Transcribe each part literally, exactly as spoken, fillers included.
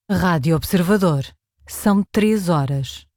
Rádio Observador. São três horas.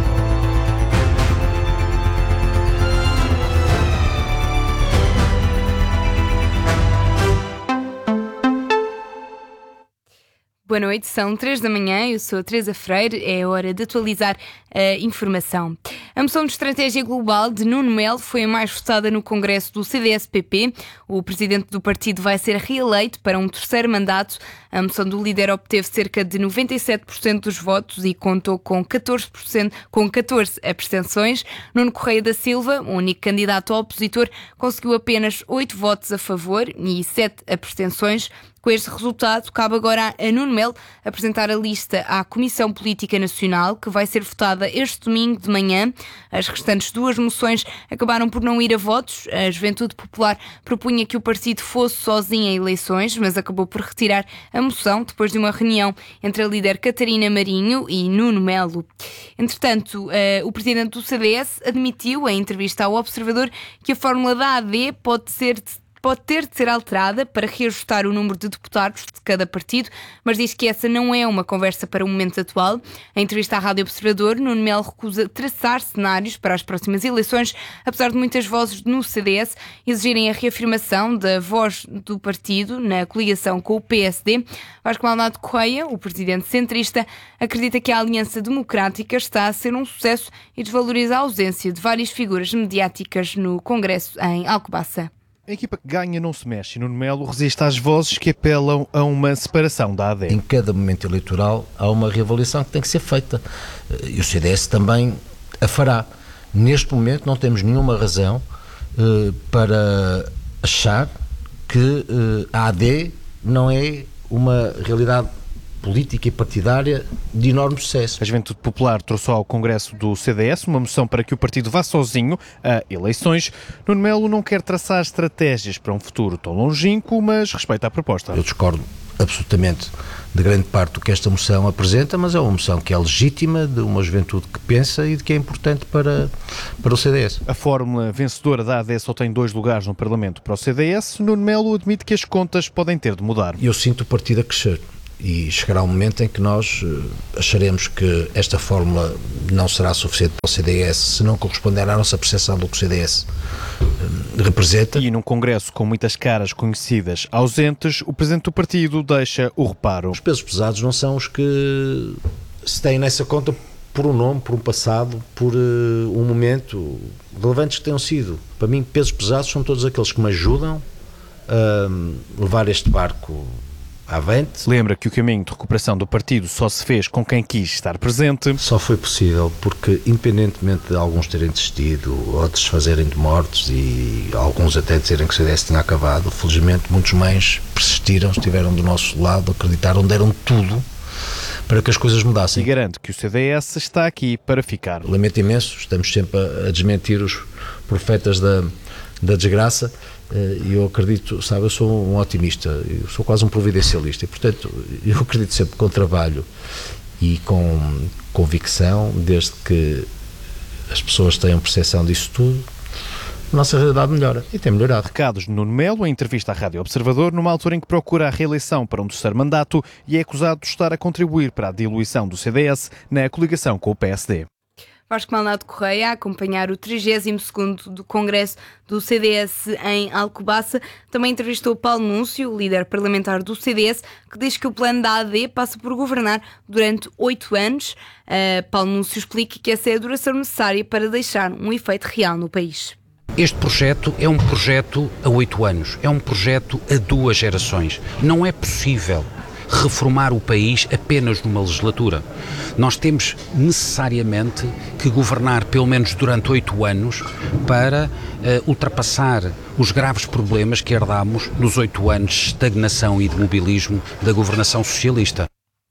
Boa noite, são três da manhã, eu sou a Teresa Freire, é hora de atualizar a informação. A moção de estratégia global de Nuno Melo foi a mais votada no Congresso do C D S P P. O presidente do partido vai ser reeleito para um terceiro mandato. A moção do líder obteve cerca de noventa e sete por cento dos votos e contou com catorze por cento, com catorze abstenções. Nuno Correia da Silva, o único candidato ao opositor, conseguiu apenas oito votos a favor e sete abstenções. Com este resultado, cabe agora a Nuno Melo apresentar a lista à Comissão Política Nacional, que vai ser votada este domingo de manhã. As restantes duas moções acabaram por não ir a votos. A Juventude Popular propunha que o partido fosse sozinho em eleições, mas acabou por retirar a moção depois de uma reunião entre a líder Catarina Marinho e Nuno Melo. Entretanto, o presidente do C D S admitiu em entrevista ao Observador que a fórmula da A D pode ser de pode ter de ser alterada para reajustar o número de deputados de cada partido, mas diz que essa não é uma conversa para o momento atual. Em entrevista à Rádio Observador, Nuno Melo recusa traçar cenários para as próximas eleições, apesar de muitas vozes no C D S exigirem a reafirmação da voz do partido na coligação com o P S D. Vasco Maldonado Correia, o presidente centrista, acredita que a Aliança Democrática está a ser um sucesso e desvaloriza a ausência de várias figuras mediáticas no Congresso em Alcobaça. A equipa que ganha não se mexe. Nuno Melo resiste às vozes que apelam a uma separação da A D. Em cada momento eleitoral há uma reavaliação que tem que ser feita e o C D S também a fará. Neste momento não temos nenhuma razão uh, para achar que uh, a A D não é uma realidade política e partidária de enorme sucesso. A Juventude Popular trouxe ao Congresso do C D S uma moção para que o partido vá sozinho a eleições. Nuno Melo não quer traçar estratégias para um futuro tão longínquo, mas respeita a proposta. Eu discordo absolutamente de grande parte do que esta moção apresenta, mas é uma moção que é legítima, de uma juventude que pensa e de que é importante para, para o C D S. A fórmula vencedora da A D só tem dois lugares no Parlamento para o C D S. Nuno Melo admite que as contas podem ter de mudar. Eu sinto o partido a crescer. E chegará um momento em que nós uh, acharemos que esta fórmula não será suficiente para o C D S se não corresponder à nossa percepção do que o C D S uh, representa. E num congresso com muitas caras conhecidas ausentes, o presidente do partido deixa o reparo. Os pesos pesados não são os que se têm nessa conta por um nome, por um passado, por uh, um momento, relevantes que tenham sido. Para mim, pesos pesados são todos aqueles que me ajudam a uh, levar este barco avante. Lembra que o caminho de recuperação do partido só se fez com quem quis estar presente. Só foi possível porque, independentemente de alguns terem desistido, outros fazerem de mortos e alguns até dizerem que o C D S tinha acabado, felizmente muitos mais persistiram, estiveram do nosso lado, acreditaram, deram tudo para que as coisas mudassem. E garanto que o C D S está aqui para ficar. Lamento imenso, estamos sempre a, a desmentir os profetas da, da desgraça. E eu acredito, sabe, eu sou um otimista, eu sou quase um providencialista e, portanto, eu acredito sempre com trabalho e com convicção, desde que as pessoas tenham percepção disso tudo, a nossa realidade melhora e tem melhorado. Recados de Nuno Melo em entrevista à Rádio Observador, numa altura em que procura a reeleição para um terceiro mandato e é acusado de estar a contribuir para a diluição do C D S na coligação com o P S D. Vasco Maldonado Correia a acompanhar o trigésimo segundo do Congresso do C D S em Alcobaça. Também entrevistou Paulo Núncio, líder parlamentar do C D S, que diz que o plano da A D passa por governar durante oito anos. Uh, Paulo Núncio explica que essa é a duração necessária para deixar um efeito real no país. Este projeto é um projeto a oito anos, é um projeto a duas gerações. Não é possível reformar o país apenas numa legislatura. Nós temos necessariamente que governar pelo menos durante oito anos para uh, ultrapassar os graves problemas que herdámos nos oito anos de estagnação e de mobilismo da governação socialista.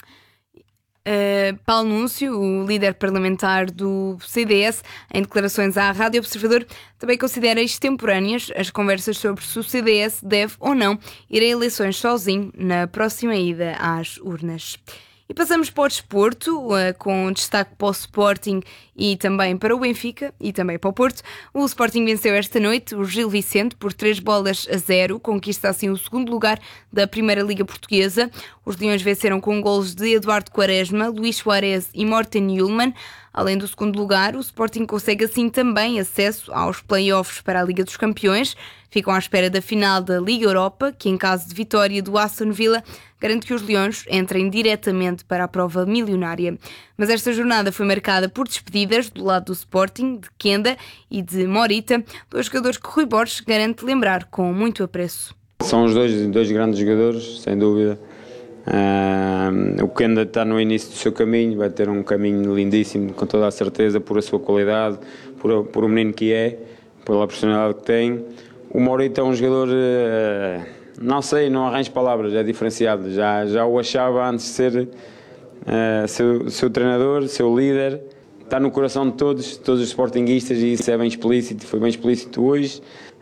Uh, Paulo Núncio, o líder parlamentar do C D S, em declarações à Rádio Observador, também considera extemporâneas as conversas sobre se o C D S deve ou não ir a eleições sozinho na próxima ida às urnas. E passamos para o desporto, com destaque para o Sporting e também para o Benfica e também para o Porto. O Sporting venceu esta noite o Gil Vicente por três bolas a zero, conquista assim o segundo lugar da Primeira Liga Portuguesa. Os Leões venceram com golos de Eduardo Quaresma, Luís Soares e Morten Hjulmand. Além do segundo lugar, o Sporting consegue assim também acesso aos play-offs para a Liga dos Campeões. Ficam à espera da final da Liga Europa, que em caso de vitória do Aston Villa, garante que os Leões entrem diretamente para a prova milionária. Mas esta jornada foi marcada por despedidas do lado do Sporting, de Kenda e de Morita, dois jogadores que Rui Borges garante lembrar com muito apreço. São os dois, dois grandes jogadores, sem dúvida. Uh, o Kenda está no início do seu caminho, vai ter um caminho lindíssimo, com toda a certeza, por a sua qualidade, por, por o menino que é, pela personalidade que tem. O Morita é um jogador, uh, não sei, não arranjo palavras, é diferenciado. Já, já o achava antes de ser uh, seu, seu treinador, seu líder. Está no coração de todos, todos os sportinguistas, e isso é bem explícito, foi bem explícito hoje.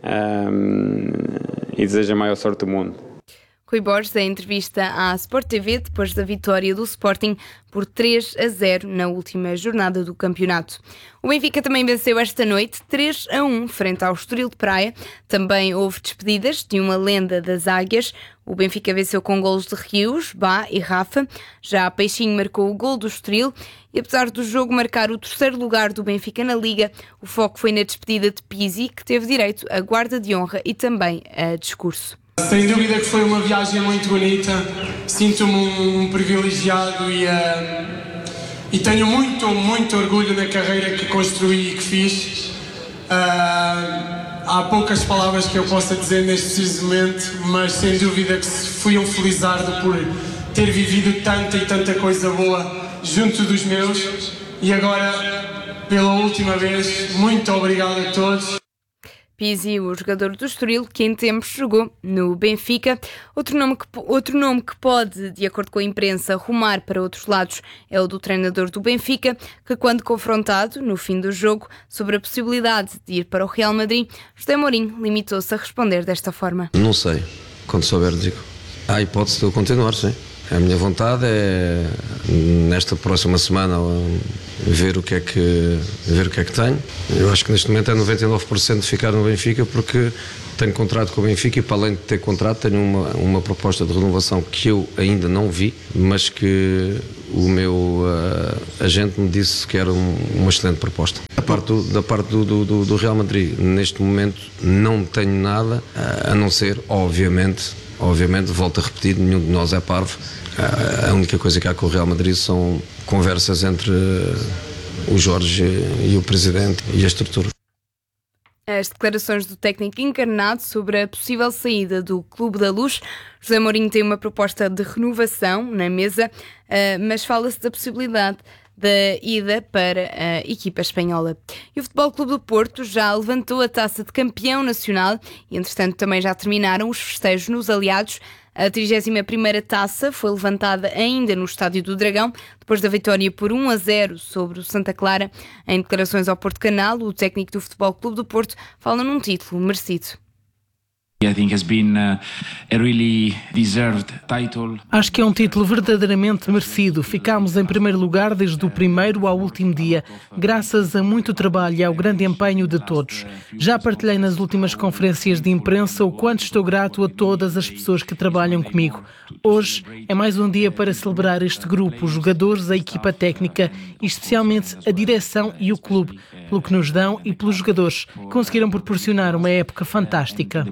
Uh, e desejo a maior sorte do mundo. Rui Borges, em entrevista à Sport T V, depois da vitória do Sporting por três a zero na última jornada do campeonato. O Benfica também venceu esta noite três a um frente ao Estoril de Praia. Também houve despedidas de uma lenda das Águias. O Benfica venceu com golos de Rios, Bá e Rafa. Já Peixinho marcou o gol do Estoril. E apesar do jogo marcar o terceiro lugar do Benfica na Liga, o foco foi na despedida de Pizzi, que teve direito a guarda de honra e também a discurso. Sem dúvida que foi uma viagem muito bonita, sinto-me um, um privilegiado e, uh, e tenho muito, muito orgulho na carreira que construí e que fiz. Uh, há poucas palavras que eu possa dizer neste preciso momento, mas sem dúvida que fui um felizardo por ter vivido tanta e tanta coisa boa junto dos meus, e agora, pela última vez, muito obrigado a todos. Pizzi, o jogador do Estoril, que em tempos jogou no Benfica. Outro nome, que, outro nome que pode, de acordo com a imprensa, rumar para outros lados é o do treinador do Benfica, que quando confrontado, no fim do jogo, sobre a possibilidade de ir para o Real Madrid, José Mourinho limitou-se a responder desta forma. Não sei, quando souber digo. Há a hipótese de eu continuar, sim. A minha vontade é, nesta próxima semana, ver o que é que, ver o que é que tenho. Eu acho que neste momento é noventa e nove por cento de ficar no Benfica, porque tenho contrato com o Benfica e, para além de ter contrato, tenho uma, uma proposta de renovação que eu ainda não vi, mas que o meu uh, agente me disse que era um, uma excelente proposta. Da parte, do, da parte do, do, do Real Madrid, neste momento, não tenho nada, a não ser, obviamente, obviamente, volto a repetir, nenhum de nós é parvo. A única coisa que há com o Real Madrid são conversas entre o Jorge e o Presidente e a estrutura. As declarações do técnico encarnado sobre a possível saída do Clube da Luz. José Mourinho tem uma proposta de renovação na mesa, mas fala-se da possibilidade da ida para a equipa espanhola. E o Futebol Clube do Porto já levantou a taça de campeão nacional e, entretanto, também já terminaram os festejos nos aliados. A trigésima primeira taça foi levantada ainda no Estádio do Dragão, depois da vitória por um a zero sobre o Santa Clara. Em declarações ao Porto Canal, o técnico do Futebol Clube do Porto fala num título merecido. Acho que é um título verdadeiramente merecido. Ficámos em primeiro lugar desde o primeiro ao último dia, graças a muito trabalho e ao grande empenho de todos. Já partilhei nas últimas conferências de imprensa o quanto estou grato a todas as pessoas que trabalham comigo. Hoje é mais um dia para celebrar este grupo, os jogadores, a equipa técnica e especialmente a direção e o clube, pelo que nos dão e pelos jogadores, que conseguiram proporcionar uma época fantástica.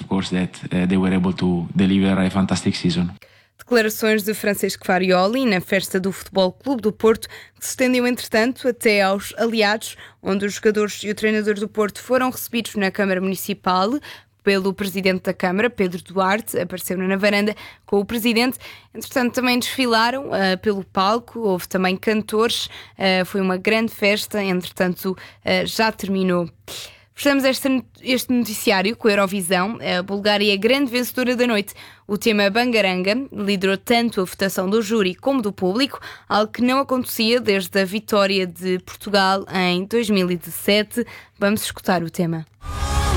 Declarações de Francisco Farioli na festa do Futebol Clube do Porto, que se estendeu, entretanto, até aos aliados, onde os jogadores e o treinador do Porto foram recebidos na Câmara Municipal pelo Presidente da Câmara, Pedro Duarte, apareceram na varanda com o Presidente. Entretanto, também desfilaram uh, pelo palco, houve também cantores, uh, foi uma grande festa, entretanto, uh, já terminou. Fechamos este, este noticiário com a Eurovisão. A Bulgária é a grande vencedora da noite. O tema Bangaranga liderou tanto a votação do júri como do público, algo que não acontecia desde a vitória de Portugal em dois mil e dezassete. Vamos escutar o tema.